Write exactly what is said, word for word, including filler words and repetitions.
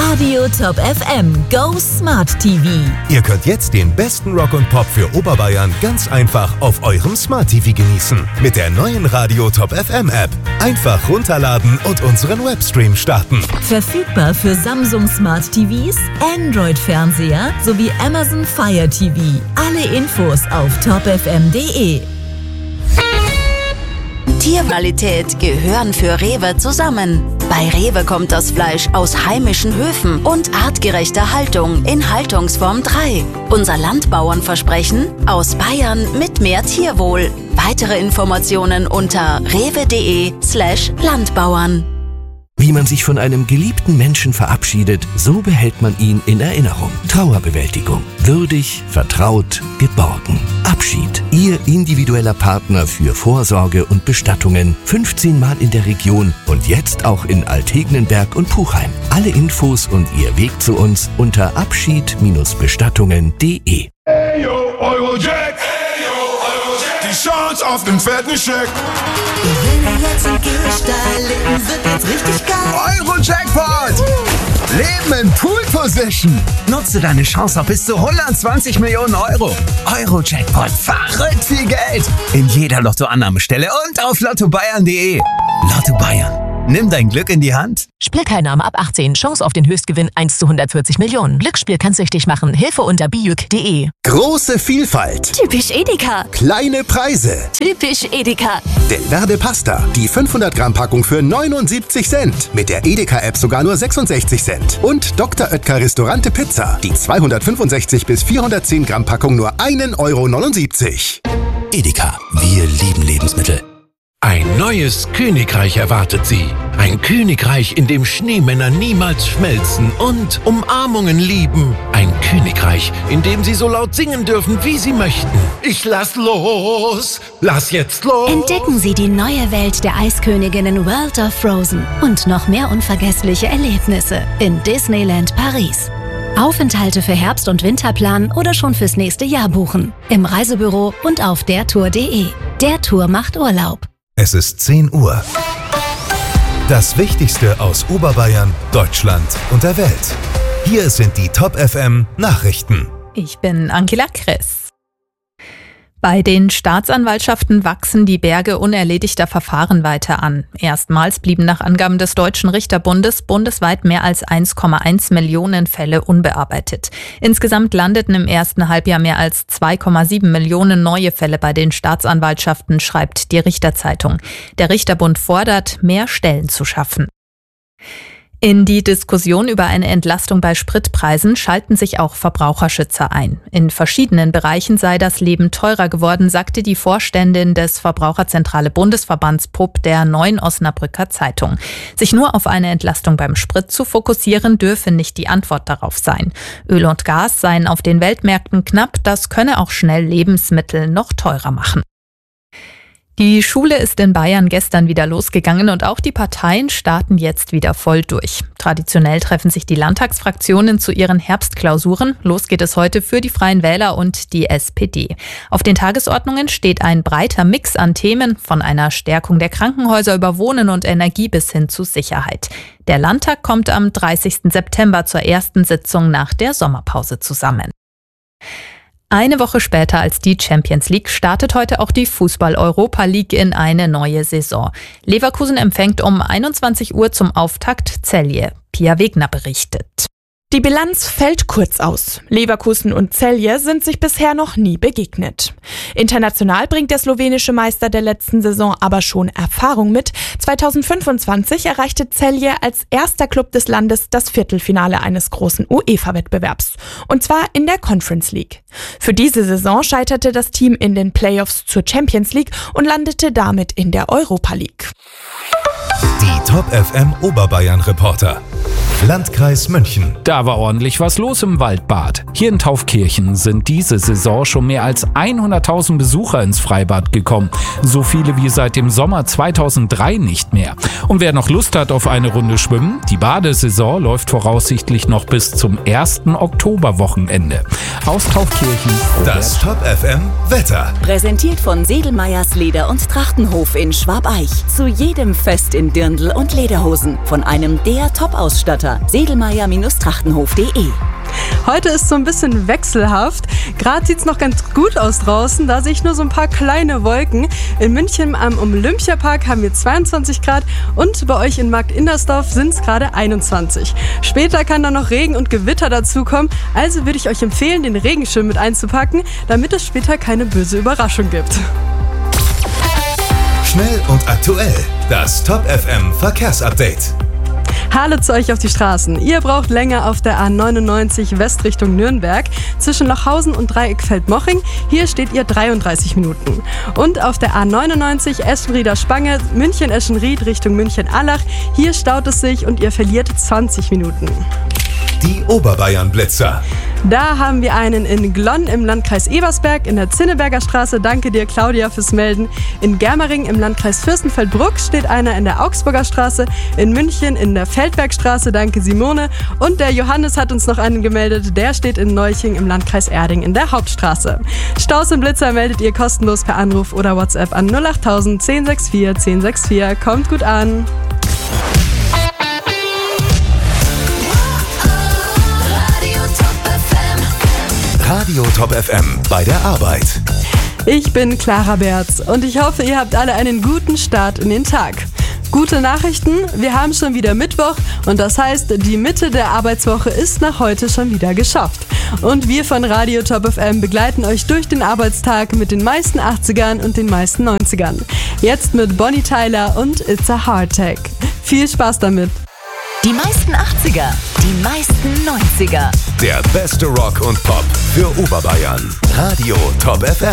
Radio Top F M Go Smart T V. Ihr könnt jetzt den besten Rock und Pop für Oberbayern ganz einfach auf eurem Smart T V genießen. Mit der neuen Radio Top F M App. Einfach runterladen und unseren Webstream starten. Verfügbar für Samsung Smart T Vs, Android-Fernseher sowie Amazon Fire T V. Alle Infos auf top f m punkt d e. Tierqualität gehören für Rewe zusammen. Bei Rewe kommt das Fleisch aus heimischen Höfen und artgerechter Haltung in Haltungsform drei. Unser Landbauernversprechen: aus Bayern mit mehr Tierwohl. Weitere Informationen unter rewe.de slash Landbauern. Wie man sich von einem geliebten Menschen verabschiedet, so behält man ihn in Erinnerung. Trauerbewältigung. Würdig, vertraut, geborgen. Abschied. Ihr individueller Partner für Vorsorge und Bestattungen. fünfzehn Mal in der Region und jetzt auch in Altegnenberg und Puchheim. Alle Infos und Ihr Weg zu uns unter abschied Bestattungen punkt de. Hey yo, Eurojack! Hey yo, Eurojack! Die Chance auf den fetten Scheck! Wenn wir jetzt im Gehsteig leben, wird jetzt richtig geil. Euro-Jackpot! Leben in Pool-Position. Nutze deine Chance auf bis zu hundertzwanzig Millionen Euro. Euro-Jackpot, verrückt viel Geld. In jeder Lottoannahmestelle und auf lotto bayern punkt de. Lotto Bayern. Nimm dein Glück in die Hand. Spielteilnahme ab achtzehn. Chance auf den Höchstgewinn eins zu hundertvierzig Millionen. Glücksspiel kann süchtig machen. Hilfe unter bijuk punkt de. Große Vielfalt. Typisch Edeka. Kleine Preise. Typisch Edeka. Delverde Pasta. Die fünfhundert Gramm Packung für neunundsiebzig Cent. Mit der Edeka-App sogar nur sechsundsechzig Cent. Und Doktor Oetker Restaurante Pizza. Die zweihundertfünfundsechzig bis vierhundertzehn Gramm Packung nur ein Euro neunundsiebzig. Edeka. Wir lieben Lebensmittel. Ein neues Königreich erwartet Sie. Ein Königreich, in dem Schneemänner niemals schmelzen und Umarmungen lieben. Ein Königreich, in dem Sie so laut singen dürfen, wie Sie möchten. Ich lass los, lass jetzt los. Entdecken Sie die neue Welt der Eisköniginnen World of Frozen und noch mehr unvergessliche Erlebnisse in Disneyland Paris. Aufenthalte für Herbst- und Winterplan oder schon fürs nächste Jahr buchen. Im Reisebüro und auf der tour punkt de. Der Tour macht Urlaub. Es ist zehn Uhr. Das Wichtigste aus Oberbayern, Deutschland und der Welt. Hier sind die Top F M Nachrichten. Ich bin Angela Kress. Bei den Staatsanwaltschaften wachsen die Berge unerledigter Verfahren weiter an. Erstmals blieben nach Angaben des Deutschen Richterbundes bundesweit mehr als eins Komma eins Millionen Fälle unbearbeitet. Insgesamt landeten im ersten Halbjahr mehr als zwei Komma sieben Millionen neue Fälle bei den Staatsanwaltschaften, schreibt die Richterzeitung. Der Richterbund fordert, mehr Stellen zu schaffen. In die Diskussion über eine Entlastung bei Spritpreisen schalten sich auch Verbraucherschützer ein. In verschiedenen Bereichen sei das Leben teurer geworden, sagte die Vorständin des Verbraucherzentrale Bundesverbands P U B der Neuen Osnabrücker Zeitung. Sich nur auf eine Entlastung beim Sprit zu fokussieren, dürfe nicht die Antwort darauf sein. Öl und Gas seien auf den Weltmärkten knapp, das könne auch schnell Lebensmittel noch teurer machen. Die Schule ist in Bayern gestern wieder losgegangen und auch die Parteien starten jetzt wieder voll durch. Traditionell treffen sich die Landtagsfraktionen zu ihren Herbstklausuren. Los geht es heute für die Freien Wähler und die S P D. Auf den Tagesordnungen steht ein breiter Mix an Themen, von einer Stärkung der Krankenhäuser über Wohnen und Energie bis hin zu Sicherheit. Der Landtag kommt am dreißigsten September zur ersten Sitzung nach der Sommerpause zusammen. Eine Woche später als die Champions League startet heute auch die Fußball-Europa League in eine neue Saison. Leverkusen empfängt um einundzwanzig Uhr zum Auftakt Celje. Pia Wegner berichtet. Die Bilanz fällt kurz aus. Leverkusen und Celje sind sich bisher noch nie begegnet. International bringt der slowenische Meister der letzten Saison aber schon Erfahrung mit. zweitausendfünfundzwanzig erreichte Celje als erster Club des Landes das Viertelfinale eines großen UEFA-Wettbewerbs. Und zwar in der Conference League. Für diese Saison scheiterte das Team in den Playoffs zur Champions League und landete damit in der Europa League. Die Top F M Oberbayern-Reporter. Landkreis München. Da war ordentlich was los im Waldbad. Hier in Taufkirchen sind diese Saison schon mehr als hunderttausend Besucher ins Freibad gekommen. So viele wie seit dem Sommer zweitausenddrei nicht mehr. Und wer noch Lust hat auf eine Runde schwimmen, die Badesaison läuft voraussichtlich noch bis zum ersten Oktoberwochenende. Aus Taufkirchen. Das Top F M Wetter. Präsentiert von Sedelmeyers Leder und Tracht. Trachtenhof in Schwabeich. Zu jedem Fest in Dirndl und Lederhosen. Von einem der Top-Ausstatter. Sedelmeier-Trachtenhof punkt de. Heute ist so ein bisschen wechselhaft. Gerade sieht es noch ganz gut aus draußen. Da sehe ich nur so ein paar kleine Wolken. In München am Olympiapark haben wir zweiundzwanzig Grad und bei euch in Markt Indersdorf sind es gerade einundzwanzig. Später kann dann noch Regen und Gewitter dazukommen. Also würde ich euch empfehlen, den Regenschirm mit einzupacken, damit es später keine böse Überraschung gibt. Schnell und aktuell. Das Top F M Verkehrsupdate. Hallo zu euch auf die Straßen. Ihr braucht länger auf der A neunundneunzig West Richtung Nürnberg zwischen Lochhausen und Dreieckfeld-Moching. Hier steht ihr dreiunddreißig Minuten. Und auf der A neunundneunzig Eschenrieder Spange, München-Eschenried Richtung München-Allach. Hier staut es sich und ihr verliert zwanzig Minuten. Die Oberbayern-Blitzer. Da haben wir einen in Glonn im Landkreis Ebersberg in der Zinneberger Straße. Danke dir, Claudia, fürs Melden. In Germering im Landkreis Fürstenfeldbruck steht einer in der Augsburger Straße. In München in der Feldbergstraße. Danke, Simone. Und der Johannes hat uns noch einen gemeldet. Der steht in Neuching im Landkreis Erding in der Hauptstraße. Staus und Blitzer meldet ihr kostenlos per Anruf oder WhatsApp an null achttausend zehn sechs vier zehn sechs vier. Kommt gut an. Radio Top F M bei der Arbeit. Ich bin Clara Berz und ich hoffe, ihr habt alle einen guten Start in den Tag. Gute Nachrichten, wir haben schon wieder Mittwoch und das heißt, die Mitte der Arbeitswoche ist nach heute schon wieder geschafft. Und wir von Radio Top F M begleiten euch durch den Arbeitstag mit den meisten achtzigern und den meisten neunzigern. Jetzt mit Bonnie Tyler und It's a Hardtake. Viel Spaß damit! Die meisten achtziger, die meisten neunziger. Der beste Rock und Pop für Oberbayern. Radio Top F M.